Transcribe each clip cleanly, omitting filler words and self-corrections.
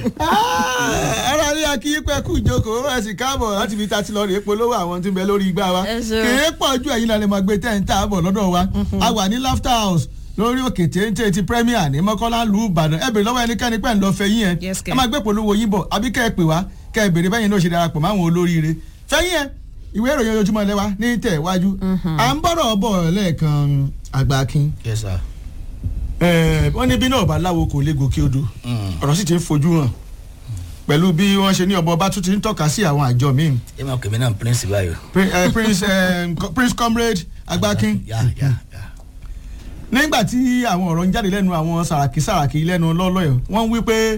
ara ní akíyípẹ́ kú ìjókòó ẹ̀ sì káàbọ̀ láti fi tati lọ rèé polówó àwọn tí ń bẹ lórí igbá wa kèé pọ̀ ju ẹ̀yin lálẹ́ máa gbé tẹ́ ń tà bọ̀ lọ́dọ̀ wa a wà ní Laughter House lórí òkè téńté ti Premier ní Mọ́kọ́lá lu Ìbàdàn ẹ bèrè lọ́wọ́ ẹnikẹ́ni pẹ́ ń lọ fẹ́ yín ẹ máa gbé polówó yín bọ̀ àbí kẹ́ ẹ pè wá kẹ́ ẹ bèrè bẹ́yìn náà ṣe darapọ̀ máwọn olóríire fẹ́yìn ẹ ìwé ìròyìn ojoojúmọ́ lẹ́wà ní tẹ̀ wájú à ń bọ̀rọ̀ bọ̀ lẹ́ẹ̀kan Àgbàkin. Yes sir. Wọ́n ní bí náà bá láwo kò lè gòkè odò ọ̀rọ̀ sì ti ń fojú hàn pẹ̀lú bí wọ́n ṣe ní ọba ọba tún ti ń tọ́ka sí àwọn àjọ míì. ẹ máa kèmí náà prince báyọ̀. Prince Comrade Àgbàkin. Nígbà tí àwọn ọ̀rọ̀ ń jáde lẹ́nu àwọn sàràkí lẹ́nu lọ́lọ́yọ̀ wọ́n wí pé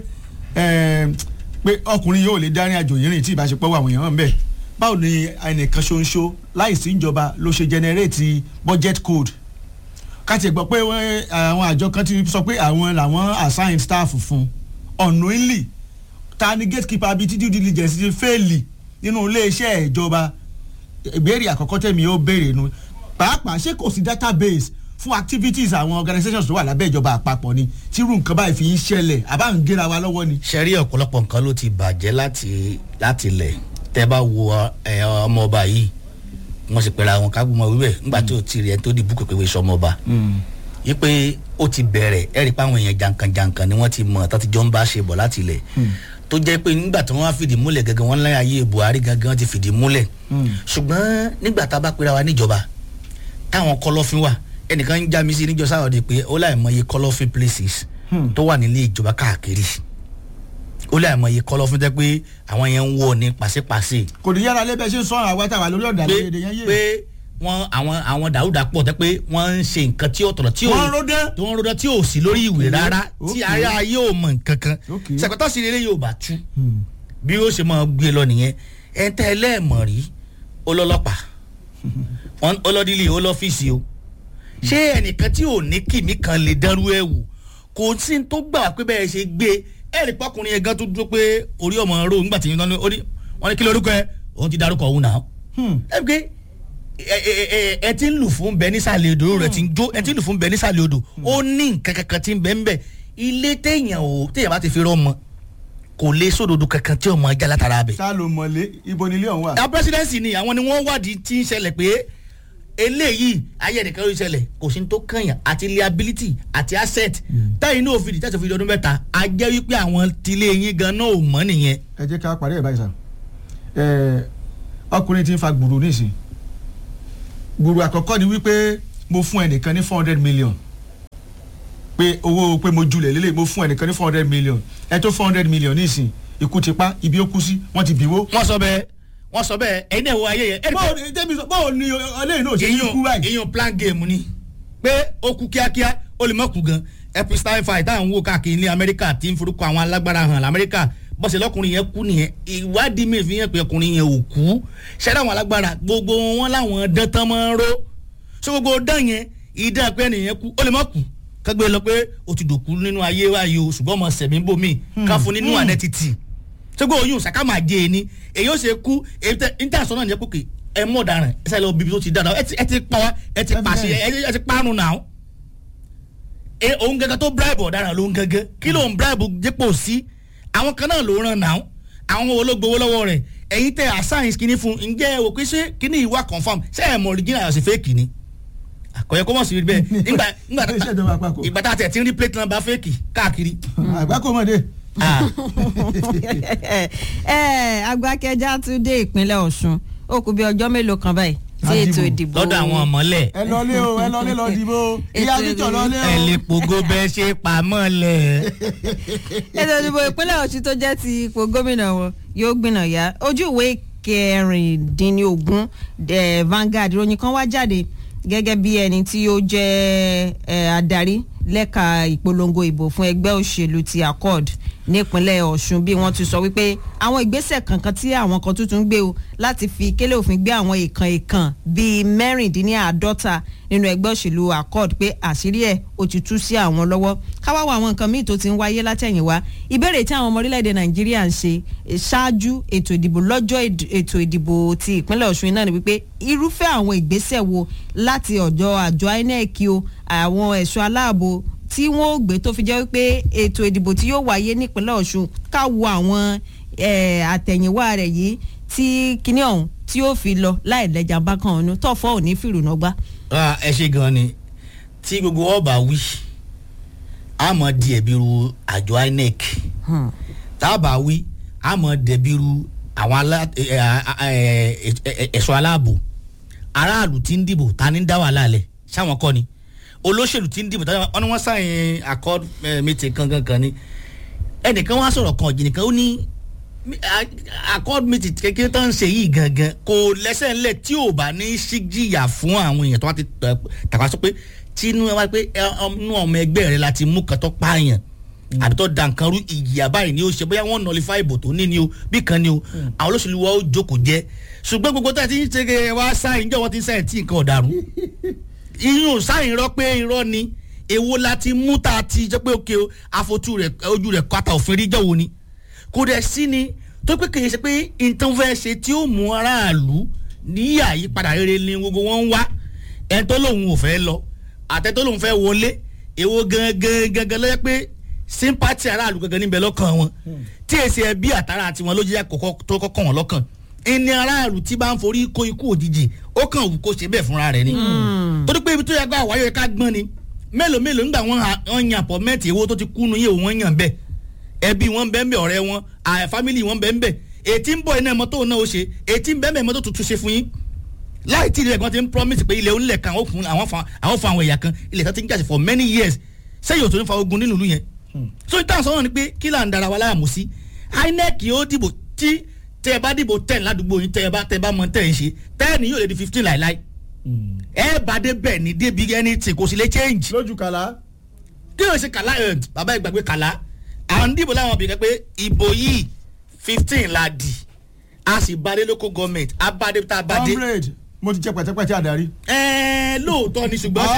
ọkùnrin yóò lè dárin àjò yìí rìn tí ìbáṣepọ̀ wà àwọn èèyàn ń bẹ̀. Báwo ni ẹnìkan ṣoṣo láìsí ìjọba ló ṣe generate budget code? Káti gbọ́ pé àwọn àjọ kan ti sọ pé àwọn làwọn assign staff fún unknowingly ta ni gatekeeper bíi tí due diligence ti fẹ́ẹ̀lì nínú iléeṣẹ́ ìjọba. Ìbéèrè àkọ́kọ́ tẹ̀mí ó béèrè nu pàápàá ṣé kò sí database fún activities àwọn organizations tó wà lábẹ́ ìjọba àpapọ̀ ni tí irú nǹkan báyìí fi ń ṣẹlẹ̀ àbá ń gẹ́ra wa lọ́wọ́ ni. ṣe rí ọ̀pọ̀lọpọ̀ nǹkan ló ti bàjẹ́ láti lẹ̀ tẹ́ bá wo ọmọ ọba yìí wọ́n sì pẹ̀lú àwọn kágbọ́mọ wíwẹ̀ nígbà tí ó ti rí ẹni tó dìbò pépé wíṣọ ọmọ ọba yìí pé ó ti bẹ̀rẹ̀ ẹ̀rí pé àwọn èèyàn jankan ni wọ́n ti mọ̀ tó ti jọ ń bá ṣe bọ̀ láti ilẹ̀ tó jẹ́ pé nígbà tí wọ́n wá fìdí múlẹ̀ gẹ́gẹ́ wọ́n láyé ayé Buhari gẹ́gẹ́ ti fìdí múlẹ̀ ṣùgbọ́n nígbà tá a bá pera wa níjọba táwọn kọ̀lọ̀fín wà ẹnìkan ń já mi sí níjọ sáwọ́dì pé ó láìmọye kọ̀lọ̀fín places tó wà nílé ìjọba káàkiri ó láìmọye kọ̀lọ̀fín tẹ́ pé àwọn yẹn ń wọ̀ ní pàṣípàṣẹ. kò ní yára lébẹ̀ ṣe ń sọ àwọn àtàwà lórí ọ̀dà lórí èdè yẹn yé. pé àwọn dàrúdà pọ̀ tẹ́ pé wọ́n ń ṣe nǹkan tí ó tọ̀nà tí wọ́n rọ́dá tí ò sí lórí ìwé rárá tí ayé ayé ò mọ̀ nǹkan kan ṣàkótọ́ sí ilé yóò bá tú bí ó ṣe máa gbé lọ nìyẹn ẹ̀ ń tẹ́ ẹlẹ́ẹ̀mọ̀ rí olọ́lọ́pàá olọ́dílé olọ́fíìsì o ṣé ẹnìkan tí ò ní kìmí kan lè dẹrú ẹ̀ wò kò sí tó gbà pé bẹ́ẹ̀ ṣe gbé ẹ̀rì pọ́kùnrin yẹn gan tó dúró pé orí ọmọ rò nígbà tí wọ́n ní kí lórúkọ ẹ̀ òun ti darúkọ òun náà ẹ pé ẹ ti ń lù fún bẹ nísàlẹ̀ odò rẹ ti ń jó ẹ ti ń lù fún bẹ nísàlẹ̀ odò ó ní nǹkan kankan tí ń bẹ ń bẹ ilé téèyàn bá ti fi rọmọ kò lè sódodo kankan tí ọmọ ajá látara bẹ. sá ló mọ̀lé ibo nílé ọ̀hún wà. a presidency ni àwọn ni wọ́n wádìí tí ń ṣẹlẹ̀ pé eléyìí ayé ẹnìkan ló ṣẹlẹ̀ kò sí tó kànyàn àti liability àti asset táyì náà òfin ìtẹ́sọ̀ fi ọdún mẹ́ta a jẹ́ wípé àwọn tilé yín gan náà ò mọ̀ nìyẹn. ẹ jẹ́ ká parí ẹ̀ báyìí sá ọkùnrin tí ń fa gbùrù nísìn gbùrù àkọ́kọ́ ni wípé mo fún ẹnìkan ní 400 million pé owó pé mo julẹ̀ lélẹ̀ mo fún ẹnìkan ní 400 million ẹ tó 400 million nísìn ikú ti pa ibi ó kú sí wọ́n ti bìwó. wọ́n sọ bẹ́ẹ̀ ẹ̀yin náà wo ayé yẹn. báwo ni ọlẹ́yìn náà ṣe ń kú báyìí. èèyàn plan game ni pé ó kú kíákíá ó lè má kú gan epstein fight táwọn wò káàkiri ní Amẹ́ríkà tí ń forúkọ àwọn alágbára hàn lamẹ́ríkà bọ́sẹ̀ lọ́kùnrin yẹn kú nìyẹn ìwádìí mi fi hàn pé ọkùnrin yẹn ò kú ṣẹ́dá àwọn alágbára gbogbo wọn láwọn dán tán máa ń ró ṣé gbogbo dán yẹn ìdá pé ẹnìyẹn kú ó lè má kú kágbé lọ pé ó ti dòkú nínú ayé wáyé o ṣùgbọ́n ọmọ sẹ̀mí bòmí ká fún nínú ànẹ́tìtì ṣégbó oyún sàkámà jẹ́ ẹni èyí ó ṣe kú níta sọ náà ní ẹ̀kọ́ ẹ mọ̀ ọ̀daràn ẹ sẹ́lẹ̀ obìnrin tó ti dára ẹ ti pa wá ẹ ti pàṣẹ ẹ ti parun náà òun gẹ́gẹ́ tó bribe ọ̀daràn ló ń gẹ́gẹ́ kí ló ń bribe dépò sí àwọn kan náà ló ràn náà àwọn olóògbówó lọ́wọ́ rẹ̀ ẹ̀yin tẹ assign kínní fún ǹjẹ́ ẹ wò pé ṣé kínní ìwà confam ṣé ẹ̀ mọ̀ original àti fake ni àkọyẹ kó mọ̀ sí bẹ́ẹ̀ ìgbà tá a tẹ̀ tí ń rí plate number fake káàkiri. àgbákò mọ̀dé. Agbákẹ́jà tún dé ìpínlẹ̀ Ọ̀ṣun ó kù bí ọjọ́ mélòó kan báyìí tí ètò ìdìbò lọ́dọ̀ àwọn ọmọlẹ̀. ẹ lọlé lọ dìbò ìyá bíjọ lọlé o. ẹ lè pogo bẹ́ẹ̀ ṣe pamọ́lẹ̀. ètò ìdìbò ìpínlẹ̀ Ọ̀ṣun tó jẹ́ ti ipò gómìnà wọn yóò gbìnà yá ojú ìwé kẹrìndínlógún Vanguard ìròyìn kan wá jáde gẹ́gẹ́ bí ẹni tí ó jẹ́ adarí lẹ́ka ìpolongo ìbò fún ẹgbẹ́ òṣèlú ti Accord nípínlẹ̀ Ọ̀ṣun bí wọ́n ti sọ wípé àwọn ìgbésẹ̀ kankan tí àwọn kan tuntun gbé o láti fi kélé òfin gbé àwọn ìkàn bíi 56 nínú ẹgbẹ́ òṣèlú Accord pé àṣírí ẹ̀ ó ti tú sí àwọn lọ́wọ́ káwá wo àwọn nǹkan míì tó ti ń wáyé látẹ̀yìnwá ìbéèrè tí àwọn ọmọ orílẹ̀-èdè Nàìjíríà ń ṣe ṣáájú ètò ìdìbò lọ́jọ́ ètò ìdìbò ti ìpínlẹ̀ Ọ̀ṣun náà ni wípé irúfẹ́ àwọn ìgbésẹ̀ wo láti ọ̀dọ̀ àjọ INEC o àwọn ẹ̀ṣọ́ aláàbò tí wọ́n ó gbé tó fi jẹ́ wípé ètò ìdìbò tí yóò wáyé nípínlẹ̀ Ọ̀ṣun ká wo àwọn àtẹ̀yìnwá rẹ̀ yìí tí kinní ọ̀hún tí ó fi lọ láì lẹ́jà bá kan ọ̀nù tọ́fọ́ ò ní fìrùnà gbá. ẹ ṣe gan ni tí gbogbo ọba wí a mọ̀ di ẹ̀bi ru àjọ INEC tá a bá wí a mọ̀ dẹ̀bi ru àwọn ẹ̀ṣọ́ aláàbò aráàlú tí ń dìbò ta ní dá wàhálà lẹ̀ sáwọn kọ́ ni olóṣèlú tí ń dìbò wọ́n ní wọ́n sáyìn accord meeting kankan ni ẹnìkan wá sọ̀rọ̀ kan ọ̀jìnìkan ó ní accord meeting kékeré tó ń ṣe yìí gangan kò lẹ́sẹ̀ ńlẹ̀ tí ò bá ní síjìyà fún àwọn èèyàn tó wá ti tàpá sọ pé tí inú ẹ wá pé inú ọmọ ẹgbẹ́ rẹ láti mú kan tó pààyàn àbí tó da nǹkan rú ìyà báyìí ni ó ṣe bóyá wọ́n nullify ìbò tó ní ni o bí kan ni o àwọn olóṣèlú wa ó jókòó jẹ́ ṣùgbọ́n gbogbo tó ti ń ṣe wá sáyìn jọ́ wọ́n ti ń sáyìn tí nǹkan ọ̀daràn iyún sáyìn rọ pé irọ́ ni èwo láti mú tá a ti jẹ́ pé òkè o àfojú rẹ̀ ojú rẹ̀ kọ́ta òfin rí jọ̀wọ́ ni kò dẹ̀ sí ni tó pé kì í ṣe pé nǹkan fẹ́ ṣe tí ó mú aráàlú ní àyípadà rere ni gbogbo wọn ń wá ẹni tó lóun ò fẹ́ lọ àtẹ tó lóun fẹ́ wọlé èwo gangan ló yẹ pé sympathy aráàlú gangan níbẹ̀ lọ́kàn wọn tí èsì ẹbí àtàrà tiwọn ló jẹ́ tó kọ́kọ́ wọn lọ́kàn ẹni aráàlú tí bá ń forí kó ikú òjijì ó kàn wù kó ṣe bẹ́ẹ̀ fúnra rẹ̀ ni torí pé ibi tó yẹ ká wáyé ká gbọ́n ni mélòó nígbà wọn yan apọ̀mẹ́ǹtì èwo tó ti kú nu yé wọn yàn bẹ́ẹ̀ ẹbí wọn bẹ́ẹ̀ bẹ́ẹ̀ ọ̀rẹ́ wọn fámìlì wọn bẹ́ẹ̀ bẹ́ẹ̀ ètí ń bọ̀ iná mọ́tò náà ó ṣe ètí ń bẹ́ẹ̀ mọ́tò tuntun ṣe fún yín láì tí ilẹ̀ kan ti ń promise pé ilẹ̀ onílẹ̀ kan àwọn fún àwọn ẹ̀yà kan ilẹ̀ tó ti ń jà sí for many years sẹ́yìn òtún ní fa ogun nínú ìlú yẹn so ìtàn sọ́wọ́n ni pé kí là ń dara wa láàmú sí INEC yóò dìbò tí tẹ́ ẹ bá dìbò 10 ládùúgbò yín tẹ́ ẹ bá mọ 10 ṣe 10 yóò lè di 15 láìláì ẹ bá dé bẹ́ẹ̀ ni débi ẹni tí kò sì lè change. lójú kàlá. kí ló ṣe kàlá bàbá ìgbàgbé kàlá à ń dìbò láwọn bìkan pé ìbò yìí 15 la dì a sì bá dé local government a bá dé tá a bá dé. comrade mo ti jẹ pẹ̀tẹ́pẹ̀tẹ́ àdarí. lóòótọ́ ni ṣùgbọ́n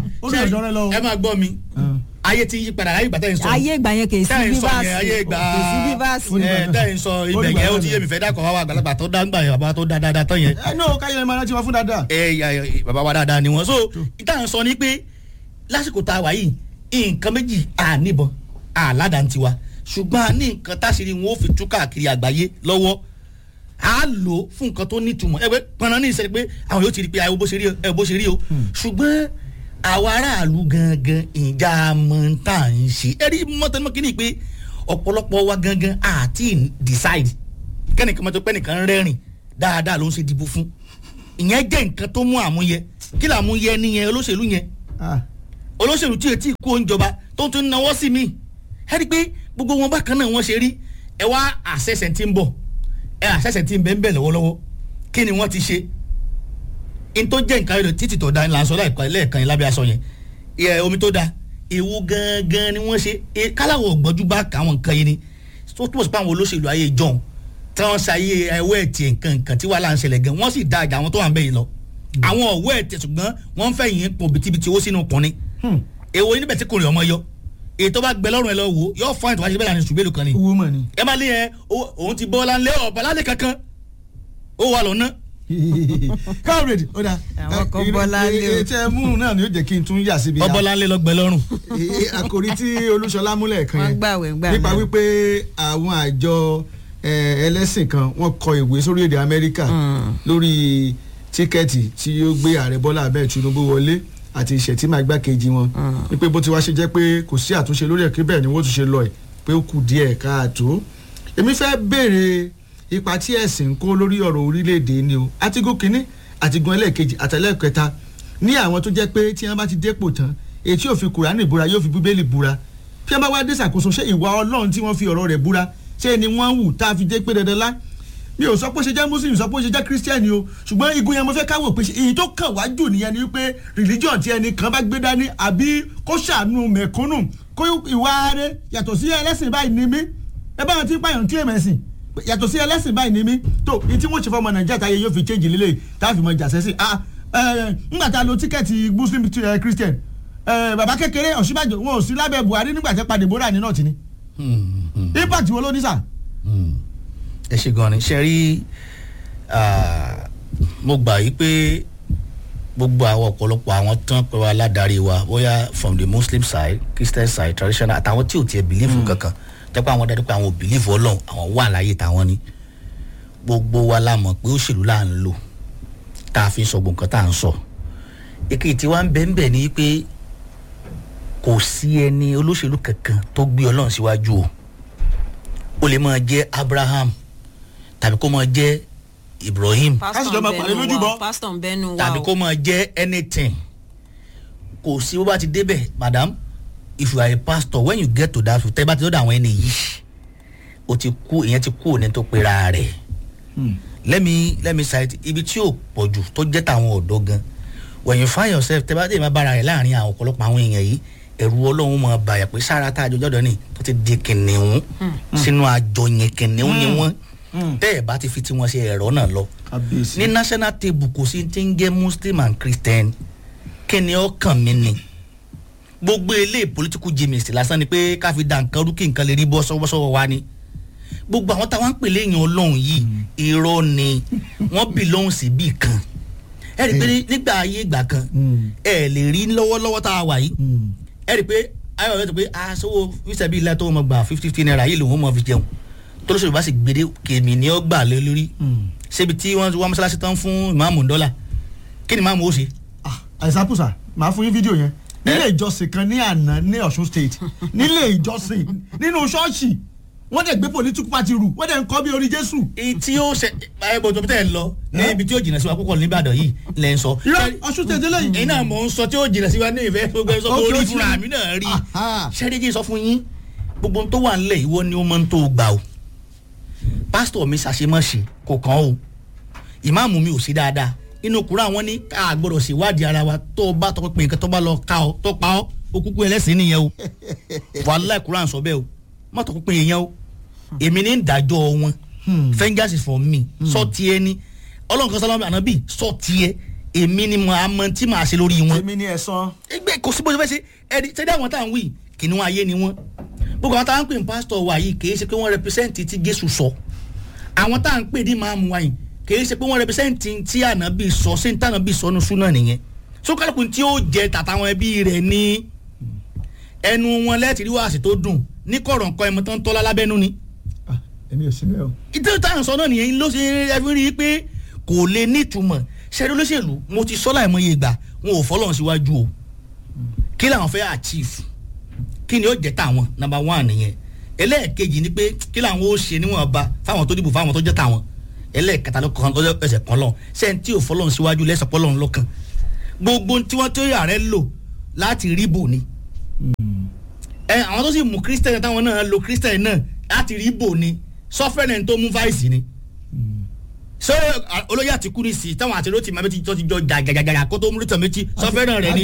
ẹ máa gbọ́ mi ayé ti yí padà láyé ìgbà tẹ́ ń sọ. ayé ìgbà yẹn kì í sí bíbáàsì ayé ìgbà kì í sí bíbáàsì. tẹ́ ń sọ ibẹ̀ yẹn ó ti yé mi fẹ́ dákọ̀ wá àgbàlagbà tó dáńgbà yẹn bàbá tó dá dáadáa tán yẹn. ẹ náà káyọ̀ ẹ̀ máa rántí wọn fún dáadáa. bàbá wa dáadáa ni wọn so ìta ń sọ ni pé lásìkò tá a wà yìí nǹkan méjì àníbọn àládàntiwa ṣùgbọ́n a ní nǹkan táṣìírí wọn ó fi tú káàkiri àgbáyé lọ́wọ́ a lò fún nǹkan tó nítumọ̀ ẹgbẹ́ pọnà ní ìṣẹ́ni pé àwọn yóò ti rí pé ẹ bó ṣe rí o ṣùgbọ́n àwa aráàlú gangan ìjà mọ̀ntà ń ṣe ẹ rí mọ́tẹ́mọ́ kínní pé ọ̀pọ̀lọpọ̀ wa gangan àti decide kẹ́nìkan mọ́tò pé nìkan rẹ́rìn dáadáa ló ń ṣe dìbò fún ìyẹn jẹ́ nǹkan tó mú àmúyẹ kí làmúyẹ nìyẹn olóṣèlú yẹn olóṣèlú tí etí kó ń jọba tó ń tún náwó sí mi ẹ rí pé gbogbo wọn bákan náà wọ́n ṣe rí ẹ wá àṣẹṣẹ tí ń bọ̀ àṣẹṣẹ tí ń bẹ ń bẹ lọ́wọ́lọ́wọ́ kí ni wọ́n ti ṣe n tó jẹ́ nǹkan rẹ̀ títí tó da ńlá aṣọ lẹ́ẹ̀kan yẹn lábẹ́ aṣọ yẹn omi tó da ewu gangan ni wọ́n ṣe káláwọ̀ gbọ́jú bá káwọn nǹkan yìí ni tó túbọ̀ sí pé àwọn olóṣèlú ayé ìjọ́un tí wọ́n ṣe ayé ẹwọ́ ẹ̀tì nǹkan tí wàhálà ń ṣẹlẹ̀ gan wọ́n sì da àjà àwọn tó wà ń bẹ̀ yìí lọ àwọn ọ̀wọ́ ẹ̀tì ṣùgbọ́n wọ́n fẹ́ yìí pọ̀ bìtìbìtì owó sínú kùnrin èwo yìí níbẹ̀ tí kò rí ọmọ yọ èyí tó bá gbẹ lọ́rùn ẹ lọ wò yóò fọ́ ìtọ́wá ṣe bẹ́ẹ̀ láti ṣùgbẹ́lù kan ni ẹ má lé yẹn òun ti bọ́ lánlé ọ̀bà lálẹ́ kankan ó wà lọ́nà. comrade ó dà àwọn kan bọ́lá lé o. ètò ẹ̀mú náà ni ó jẹ́ kí n tún yà síbi. ọbọ̀lá lé lọ gbẹ lọ́rùn. àkòrí tí Olúṣọlá múlẹ̀ kan yẹn nípa wípé àwọn àjọ ẹlẹ́sìn kan wọ́n kọ ìwé sórílẹ̀-èdè Amẹ́ríkà lórí tíkẹ́ẹ̀tì tí ó gbé ààrẹ Bọ́lá Ahmed Tinubu wọlé àti ìṣẹ̀tìmá igbákejì wọn wípé bó ti wá ṣe jẹ́ pé kò sí àtúnṣe lórí ẹ̀kí bẹ́ẹ̀ ni wọ́n tún ṣe lọ ẹ̀ pé ó kù díẹ̀ káàtó. èmi fẹ́ béèrè ipa tí ẹ̀sìn ń kó lórí ọ̀rọ̀ orílẹ̀-èdè ni o àtigun kínní àtigun ẹlẹ́ẹ̀kejì àtẹlẹ́ẹ̀kẹta ní àwọn tó jẹ́ pé tí wọ́n bá ti dépò tán èyí tí yóò fi Kùránì búra yóò fi Bíbélì búra bí wọ́n bá wá dé ṣàkóso ṣé ìwà Ọlọ́run tí wọ́n fi ọ̀rọ̀ rẹ̀ búra ṣé ni wọ́n wù tá a fi dé pé dandan lá mi ò sọ pé ó ṣe jẹ́ muslim sọ pé ó ṣe jẹ́ christian o ṣùgbọ́n igun yẹn mo fẹ́ káwọ́ pé èyí tó kàn wá jù nìyẹn ni wípé religion tí ẹnì kan bá gbé dání àbí kó ṣàánú mẹ̀kúnnù kó ìwà rẹ̀ yàtọ̀ sí ẹlẹ́sìn báyìí ní mí ẹ bá wọn ti pààyàn tí èèmẹ̀ sìn yàtọ̀ sí ẹlẹ́sìn báyìí ní mí tó ní tí wọ́n ṣe fọmọ nàìjíríà táyé yóò fi change lílé tá a fi mọ jàṣẹ́ sí ńgbà tá a lo tíkẹ́ẹ̀tì muslim christian bàbá kékeré Ọ̀ṣínbàjò wọn ò sí lábẹ́ Buhari nígbà tẹ́ padì bóra ní nọ́ọ̀tì ni impact wo ló ní sà. ẹ ṣe gan ni ṣe rí mo gbà yí pé gbogbo àwọn ọ̀pọ̀lọpọ̀ àwọn tán pé wa aládàárí wa bóyá from the muslim side christian side traditional àtàwọn tí ò tiẹ̀ bìlífù kankan tẹ́pẹ́ àwọn dájú pé àwọn ò bìlífù ọlọ́run àwọn wà láyé tàwọn ni gbogbo wa la mọ̀ pé òṣèlú là ń lò tá a fi ń sọ gbogbo nǹkan tá à ń sọ èkìtì wa ń bẹ́ẹ̀ ní pé kò sí ẹni olóṣèlú kankan tó gbé ọlọ́run síwájú o ó lè máa jẹ́ abraham tàbí kó máa jẹ́ ibrahim pásítọ̀ ń bẹ́nu wa tàbí kó máa jẹ́ anything kò sí bó bá ti débẹ̀ madam if you are a pastor when you get to that tẹ́ bá ti lọ́dọ̀ àwọn ẹni yìí o ti kú ìyẹn ti kú òní tó pera rẹ̀ let me cite ibi tí ò pọ̀jù tó jẹ́ tàwọn ọ̀dọ́ gan when you find yourself tẹ́ bá dé máa bára rẹ̀ láàrin àwọn ọ̀pọ̀lọpọ̀ àwọn èèyàn yìí ẹ̀rù ọlọ́run máa bàyà pé sára tá a jọjọ́ dọ́ ni tó ti di kìnìún sínú àjọ yẹn kìnìún ni wọ́n tẹ́ ẹ̀ bá ti fi tiwọn ṣe ẹ̀rọ náà lọ ní national table kò sí ti ń jẹ́ muslim and christian kí ni ọkàn mi ni gbogbo ilé political gymnast lásán ni pé ká fi dà nǹkan rú kí nǹkan lè rí bọ́ sọ́wọ́ wa ni gbogbo àwọn táwọn ń pè léyìn ọlọ́run yìí irọ́ ni wọ́n belong sí bí kan ẹ rí i pé nígbà ayé ìgbà kan ẹ lè rí lọ́wọ́lọ́wọ́ tá a wà yìí ẹ rí i pé ayọ̀ rẹ̀ tó pé aṣọ́wó fíṣẹ̀bí ilẹ̀ tó mọ̀ gbà 50 naira yìí lòun mọ̀ fi jẹun tolóṣèlú bá sì gbede kèmí ni ó gbà lé lórí ṣébi tí wọ́n wá mọ́ṣáláṣí tán fún ìmáàmù dọ́là kí ni ìmáàmù ó ṣe. àìsàkùsà màá fún yín fídíò yẹn nílé ìjọsìn kan ní àná ní Ọ̀ṣun state nílé ìjọsìn nínú ṣọ́ọ̀ṣì wọ́n dẹ̀ gbé political party rù wọ́n dẹ̀ ń kọ́ bí orí Jésù. tí ó ṣe ẹbọ tó tẹ̀ ń lọ ní ibi tí ó jìnnà sí wa púpọ̀ níbàdàn yìí lẹ́ ń sọ. Ọ̀ṣun state lẹ́yìn. ẹ̀yin náà mò ń sọ tí ó jìnnà sí wa ní ìfẹ́ gbogbo ẹ̀ sọ pé orí fúnra mi náà rí ṣẹ́ẹ́dẹ́jì sọ fún yín gbogbo tó wà ńlẹ̀ ìwọ ni ó máa ń tó gbà o pásítọ̀ mi ṣàṣemọ́ṣe kò kàn ó ìmáàmù mi ò sí dáadáa inú kúrò àwọn ní ká gbọ́dọ̀ ṣèwádìí ara wa tó bá tọ́ pé nǹkan tó bá lọ ká ọ tó pa ọ ó kúkú ẹlẹ́sìn nìyẹn o wàhálà kúrò à ń sọ bẹ́ẹ̀ o má tọ́ pé èèyàn o èmi ní ìdájọ́ wọn fingers is for me sọ tiẹ̀ ni ọlọ́run kan sọlọ́mọ ànábì sọ tiẹ̀ èmi ni mo àmọ́ tí màá ṣe lórí wọn. èmi ni ẹ̀sán. ẹgbẹ́ kò sí bó ṣe fẹ́ ṣe ẹ̀rí ṣẹ́dá àwọn tá à ń wí kìnìún ayé ni wọ́n gbogbo àwọn tá à ń pè ní pásítọ̀ wa yìí kì í ṣe pé wọ́n rẹpẹsẹ́ǹtì tí Jésù sọ àwọn tá à ń pè ní máàmù wa yìí kì í ṣe pé wọ́n rẹpẹsẹ́ǹtì tí ànábì sọ sí ní tànábì sọ ní súnà nìyẹn sókàlùkù tí ó jẹ tàtàwọn ẹbí rẹ̀ ní ẹnu wọn lẹ́tìrí wàásì tó dùn ní kọ̀rọ̀ nǹkan ẹ̀mọ́ tó ń tọ́lá lábẹ́nú ni. èmi ò sí bẹ́ẹ̀ o. ìtẹ́wọ́ tá à ń sọ náà nìyẹn ló ṣe ẹbí rí i pé kò lè nítumọ̀ ṣẹ́rí olóṣèlú mo ti sọ láìmọye ìgbà wọn ò fọlọ́run síwájú o kí làwọn fẹ́ achieve kí ni ó jẹ́ táwọn number 1 nìyẹn ẹlẹ́ẹ̀kejì ni pé kí làwọn ó ṣe níwọ̀n ba fáwọn tó dìbò fáwọn tó jẹ́ táwọn ẹlẹ́ẹ̀kẹta ló kàn lọ́jọ́ ẹsẹ̀ kan lọ sẹ́ni tí ò fọlọ́run síwájú lẹ́sẹ̀ pọ́lọ́run lọ́kàn gbogbo tí wọ́n tó ààrẹ lò láti rí bò ni àwọn tó sì mú kírísítẹ̀nì táwọn náà lo kírísítẹ̀nì náà láti rí bò ni sọfẹ́nẹ̀ tó mú fáìsì ni so olóyè àtìkú ní sí táwọn àti lóòtì máa bẹ ti jọ jàgàjàgà kó tó mú lítọ̀ méjì sọfẹ́nẹ̀ rẹ ni.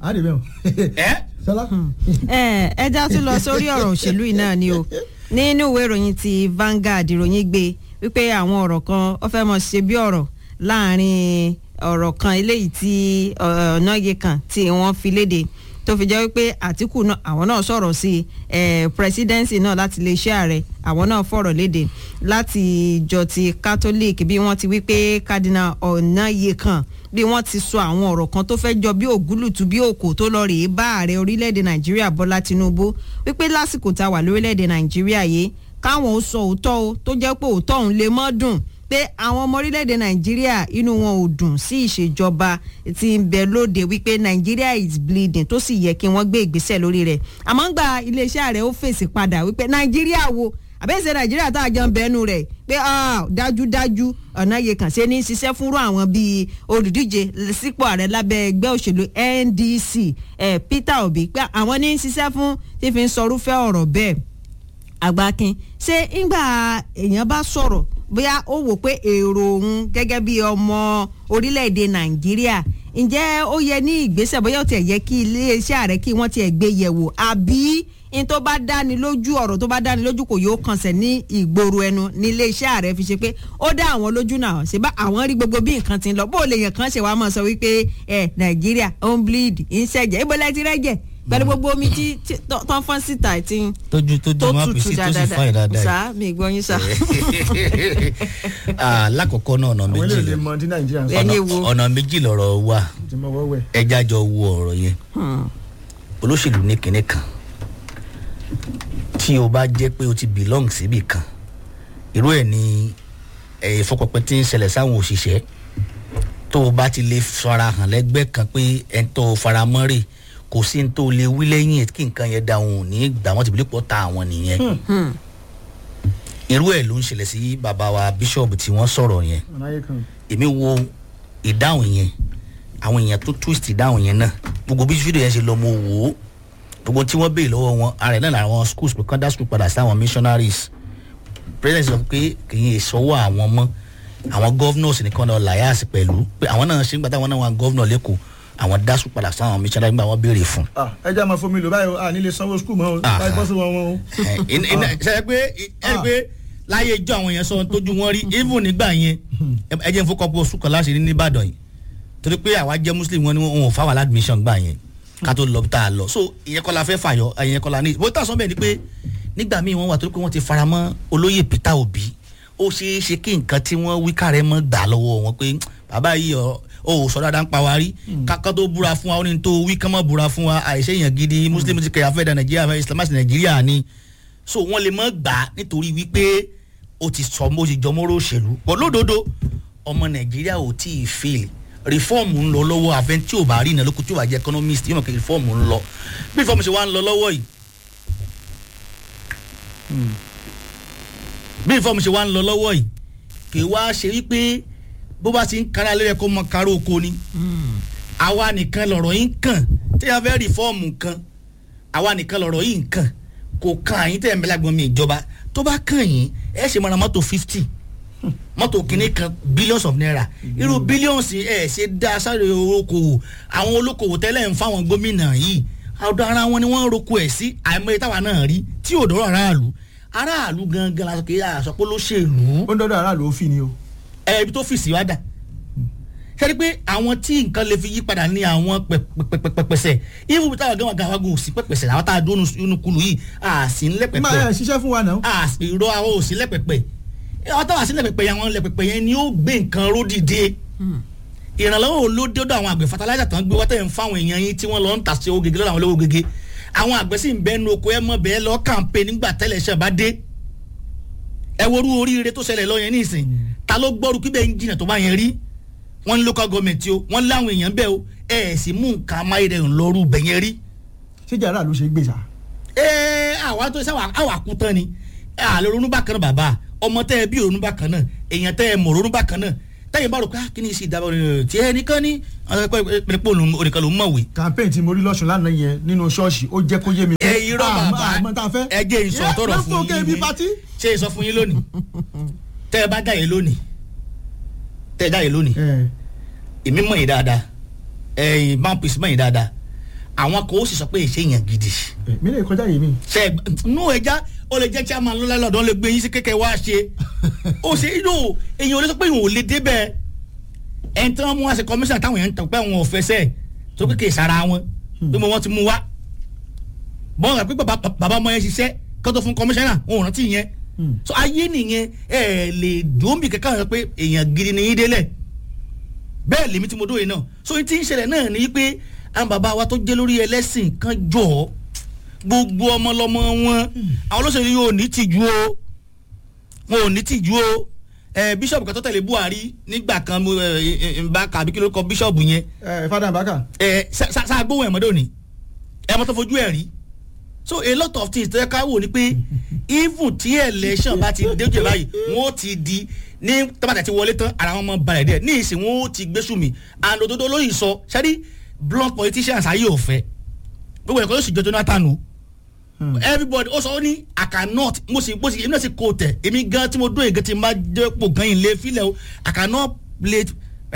ẹ já tún lọ sórí ọ̀rọ̀ òṣèlú yìí náà ni o nínú ìwé ìròyìn ti Vanguard ìròyìn gbé wípé àwọn ọ̀rọ̀ kan ó fẹ́ mọ̀ ṣe bí ọ̀rọ̀ láàrin ọ̀rọ̀ kan eléyìí tí ọ̀nàyè kan tí wọ́n fi léde tó fi jẹ́ wípé Àtíkù náà àwọn náà sọ̀rọ̀ sí presidency náà láti iléeṣẹ́ ààrẹ àwọn náà fọ̀rọ̀ léde láti ìjọ ti Catholic bí wọ́n ti wípé Cardinal Ọ̀nàyèkàn bí wọ́n ti sọ àwọn ọ̀rọ̀ kan tó fẹ́ jọ bí ògúlùtù bí òkò tó lọ rèé bá ààrẹ orílẹ̀-èdè Nàìjíríà Bọ́lá Tinubu wípé lásìkò tá a wà lórílẹ̀-èdè Nàìjíríà yìí káwọn ó sọ òótọ́ o tó jẹ́ pé òótọ́ òun lè mọ́ dùn pé àwọn ọmọ orílẹ̀-èdè Nàìjíríà inú wọn ò dùn sí ìṣèjọba tí ń bẹ lóde wípé Nàìjíríà is bleeding tó sì yẹ kí wọ́n gbé ìgbésẹ̀ lórí rẹ̀ àmọ́ ń gba iléeṣẹ́ ààrẹ ó fèsì padà wípé Nàìjíríà wo àbẹ́sẹ̀ Nàìjíríà tá a jọ ń bẹ́nu rẹ̀ pé dájúdájú Ọ̀nàyèkàn ṣe ní ṣiṣẹ́ fúnrú àwọn bíi olùdíje sípò ààrẹ lábẹ́ ẹgbẹ́ òṣèlú NDC Peter Obi pé àwọn ní ṣiṣẹ́ fún tí fi ń sọrúfẹ́ ọ̀rọ̀ bẹ́ẹ̀ Àgbàkin ṣé ńgbà èèyàn bá sọ̀rọ̀ bóyá ó wò pé èrò òun gẹ́gẹ́ bí ọmọ orílẹ̀-èdè Nàìjíríà ǹjẹ́ ó yẹ ní ìgbésẹ̀ bóyá ó tiẹ̀ yẹ kí iléeṣẹ́ ààrẹ kí wọ́n tiẹ̀ gbé yẹ̀wò àbí in tó bá dáni lójú ọ̀rọ̀ tó bá dáni lójú kò yóò kànṣẹ̀ ní ìgboro ẹnu ní iléeṣẹ́ ààrẹ fi ṣe pé ó dá àwọn lójú náà ṣe bá àwọn rí gbogbo bí nǹkan ti ń lọ bó lè yàn kàn ṣe wàá mọ̀ sọ wípé Nàìjíríà ó ń bleed ń ṣẹ̀jẹ̀ ibo lẹ́ ti rẹ́jẹ̀ pẹ̀lú gbogbo omi tí tó ń fọ́n síta tí tójú máa pèsè tó sì fáyì dáadáa. sá mi gbọ́ yín sá. lákọ̀ọ́kọ́ náà ọ̀nà méjì ọ̀nà méjì lọ̀rọ̀ wà ẹja jọ wo ọ̀rọ̀ yẹn olóṣèlú ní kinní kan tí o bá jẹ́ pé o ti belong síbì kan irú ẹ̀ ní ìfọkànpẹ́ tí ń ṣẹlẹ̀ sáwọn òṣìṣẹ́ tó o bá ti lè fara hàn lẹ́gbẹ́ kan pé ẹ̀ tó o fara mọ́ rè kò sí ní tó o lè wí lẹ́yìn kí nǹkan yẹn da òun ní gbà wọ́n ti bí pọ̀ ta àwọn nìyẹn irú ẹ̀ ló ń ṣẹlẹ̀ sí bàbá wa bíṣọ̀bù tí wọ́n sọ̀rọ̀ yẹn èmi wo ìdáhùn yẹn àwọn èèyàn tó twist ìdáhùn yẹn náà gbogbo bí fídíò yẹn ṣe lọ mo wò ó gbogbo tí wọ́n béè lọ́wọ́ wọn ara ẹ̀ náà làwọn schools pé kọ́ńdà school padà sí àwọn missionaries president sọ pé kì í sọ́wọ́ àwọn mọ́ àwọn governors nìkan náà làyàsí pẹ̀lú pé àwọn náà ṣe ń gbà táwọn náà wà governor lẹ́kọ̀ọ́ àwọn dá school padà sí àwọn missionaries nígbà wọ́n béèrè fún. ẹ jẹ́ àmọ́ fomi lò báyìí à nílé sanwó school mọ́ o báyìí bọ́ sí wọn o. ṣe pé láyé ìjọ àwọn yẹn sọ tójú wọn rí even nígbà yẹn ẹ jẹ́ ìfowópamọ́ sùkọ́ láṣẹ ní Ìbàdàn yìí torí pé àwa jẹ́ muslim wọn ni wọn ò fáwọn aládùmíṣàn gbà yẹn ká tó lọ tá a lọ so ìyẹn kọ́ la fẹ́ fàyọ ìyẹn kọ́ la ní bó tà sọ bẹ́ẹ̀ ni pé nígbà míì wọ́n wà torí pé wọ́n ti faramọ́ olóyè Peter Obi ó ṣeé ṣe kí nǹkan tí wọ́n wí kárẹ́ mọ́ gbà lọ́wọ́ wọn pé bàbá yìí ó sọ dáadáa ń pa wa rí kákan tó búra fún wa ó ní tó wí kán mọ́ búra fún wa àìṣe èèyàn gidi muslim ti kẹ̀yà fẹ́ẹ́ da Nàìjíríà fẹ́ islamist Nàìjíríà ni so wọ́n lè mọ́ gbà nítorí wípé ó ti sọ mo ti jọmọ́rọ́ òṣèlú pọ̀ lódodo ọmọ Nàìjíríà ò tí ì fail reform ń lọ lọ́wọ́ àfẹn tí ò bá rí iná lóko tí ò bá jẹ́ economist yóò mọ̀ kí reform ń lọ bí reform ṣe wá ń lọ lọ́wọ́ yìí bí reform ṣe wá ń lọ lọ́wọ́ yìí kì í wá ṣe wípé bó bá ti ń kára lẹ́yìn kó mọ káró oko ni àwa nìkan lọ̀rọ̀ yìí ń kàn tí a fẹ́ reform kan àwa nìkan lọ̀rọ̀ yìí ń kàn kò kàn àyín tẹ̀ ń bẹ́lá gbọ́n mi ìjọba tó bá kàn yín ẹ̀ ṣe mọ́ra mọ́tò 50 mọ́tò kìíní kan billions of naira irú billions ẹ̀ ṣe dá sáré olókoòwò àwọn olókoòwò tẹ́lẹ̀ ń fáwọn gómìnà yìí ọ̀dọ̀ ara wọn ni wọ́n roko ẹ̀ sí àìmọye táwa náà rí tí ò dọ́rọ̀ aráàlú gangan la sọ pé àṣọpọ̀ lóṣèlú. ó ń dọ́dọ̀ aráàlú ó fi ni o. ibi tó fi sí wá dà ṣe ni pé àwọn tí nǹkan lè fi yí padà ní àwọn pẹ̀pẹ̀pẹ̀pẹ̀sẹ̀ even bí táwọn gan wàgàn ò sí pẹ̀pẹ̀sẹ̀ àwọn tá a dónú inú kulu yìí àsì ńlẹ̀pẹ̀pẹ̀. máa ṣiṣẹ́ fún wa náà. ìró àwọn ò sí lẹ̀pẹ̀pẹ̀ àwọn táwọn àsì lẹ̀pẹ̀pẹ̀ yẹn àwọn lẹ̀pẹ̀pẹ̀ yẹn ni ó gbé nǹkan ró dìde ìrànlọ́wọ́ ló dé ọ̀dọ̀ àwọn àgbẹ̀ fertilizer tán gbé wọ́tẹ̀ ń fáwọn èèyàn yín tí wọ́n lọ ń tà sí owó gègé lọ́dọ̀ àwọn olówó gègé àwọn àgbẹ̀ sì ń bẹ́ẹ̀ nu oko ẹ̀ mọ́ bẹ́ẹ̀ lọ kàǹpé nígbà tẹ́lẹ̀ ṣẹ̀ bá dé ẹ worú oríire tó ṣẹlẹ̀ lọ yẹn ní ìsìn ta ló gbọ́rú kí bẹ́ẹ̀ ń jìnà tó bá yẹn rí wọ́n ní local government o wọ́n láwọn èèyàn bẹ́ẹ̀ o ẹ̀ sì mú nǹkan amáyédẹrùn lọ́rù bẹ̀ yẹn rí. ṣé jàrá ló ṣe gbèsà. àwa tó ṣe àwa kú tán ni àlè ronú bákan náà bàbá ọmọ tẹ́ ẹ bí ronú bákan náà èèyàn tẹ́ ẹ mọ̀ ronú bákan náà tẹ́yìn bá rò pé kí ni ìsì ìdábọ̀ tí ẹ nìkan ní pẹ̀lẹ́pọ̀ onìkan ló mọ̀wé. campaign tí mo rí lọ́sùn lánàá yẹn nínú ṣọ́ọ̀ṣì ó jẹ́ kó yé mi. irọ́ bàbá ẹ jẹ́ ìsọ̀ tọrọ fún yín ṣé ìsọ fún yín lónìí tẹ́ ẹ bá jáyé lónìí èmi mọ̀ yín dáadáa ẹ̀yìn mouthpiece mọ̀ yín dáadáa àwọn kò sì sọ pé ìṣe yẹn gidi. mi lè kọjá yìí mi. ṣe nú ẹja ó lè jẹ́ chairman lọ́lá lọ́dọ̀ lè gbé yín sí kékeré wá ṣe ó ṣe inú èyàn ò lè sọ pé ìwọ̀n ò lè débẹ̀ ẹ̀ ń tán mú wá sí commission táwọn èèyàn ń tàn pé àwọn ò fẹsẹ̀ tó kékeré sára wọn pé mo wọ́n ti mú wá bọ́n rẹ̀ pé bàbá ọmọ yẹn ṣiṣẹ́ kó tó fún commissioner wọn ò rántí yẹn so ayé nìyẹn ẹ lè dòómì kẹ́kẹ́ rẹ pé èèyàn gidi ni yín délẹ̀ bẹ́ẹ̀ lèmi tí mo dóye náà so ti ń ṣẹlẹ̀ náà ni pé àwọn bàbá wa tó jẹ́ lórí ẹlẹ́sìn kan jọ̀ọ́ gbogbo ọmọ lọmọ wọn àwọn olóṣèlú yóò ní tìjú o wọn ò ní tìjú o bíṣọ̀bù kan tó tẹ̀lé Buhari nígbà kan Mbaka àbí kí ló kọ bíṣọ̀bù yẹn. Fada Mbaka. ṣàgbówó ẹ̀mọ́dọ̀ ni ẹ̀mọ́ tó fojú ẹ̀ rí so a lot of things tẹ́ ká wò ni pé even tí election bá ti déjì báyìí wọ́n ti di ní tábàtà ti wọlé tán ara wọn mọ balẹ̀ díẹ̀ ní ìsìn wọn ó ti gbé sùnmí and òdodo lóyìn sọ ṣáàrí blunt politicians ayé òfẹ́ gbogbo ẹ̀kọ́ yóò sì jọ Jonathan o everybody ó sọ ó ní I cannot mo sì èmi náà sì kó tẹ̀ èmi gan tí mo dún ègé tí n bá dépò gan yìí lé filẹ̀ o I cannot play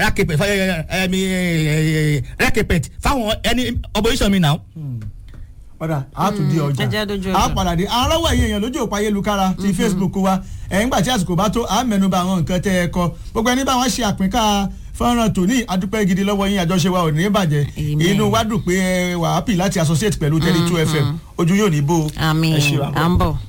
rakepet fáwọn ẹni opposition mi now. padà a tún di ọjà a padà dé arọ́wọ́ ẹ̀yẹ èèyàn lójú òpó ayélujára ti Facebook wa nígbà tí àsìkò bá tó a mẹ́nuba àwọn nǹkan tẹ́ ẹ kọ gbogbo ẹni bá wọn ṣe àpínká fọ́nrán tòní adúpẹ́ gidi lọ́wọ́ yín àjọṣe wa ò ní bàjẹ́ inú wa dùn pé wà á pì láti associate pẹ̀lú 32 FM ojú yóò ní bó. àmín à ń bọ̀.